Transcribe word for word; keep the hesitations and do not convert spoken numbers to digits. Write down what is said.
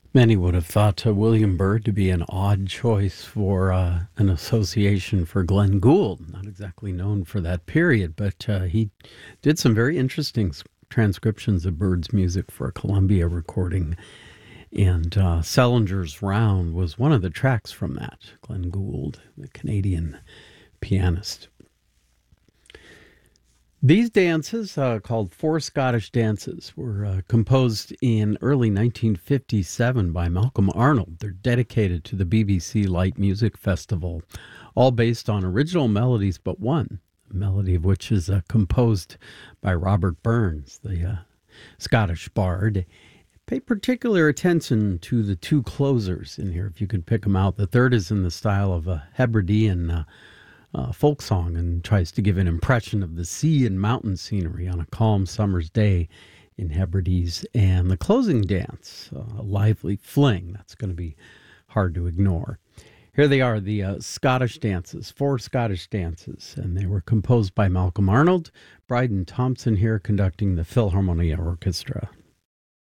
Many would have thought uh, William Byrd to be an odd choice for uh, an association for Glenn Gould, not exactly known for that period, but uh, he did some very interesting s- transcriptions of Byrd's music for a Columbia recording, and uh, Selinger's Round was one of the tracks from that. Glenn Gould, the Canadian pianist. These dances, uh, called Four Scottish Dances, were uh, composed in early nineteen fifty-seven by Malcolm Arnold. They're dedicated to the B B C Light Music Festival, all based on original melodies but one, a melody of which is uh, composed by Robert Burns, the uh, Scottish bard. Pay particular attention to the two closers in here, if you could pick them out. The third is in the style of a Hebridean uh, uh, folk song and tries to give an impression of the sea and mountain scenery on a calm summer's day in Hebrides. And the closing dance, uh, a lively fling, that's going to be hard to ignore. Here they are, the uh, Scottish dances, four Scottish dances, and they were composed by Malcolm Arnold, Bryden Thompson here conducting the Philharmonia Orchestra.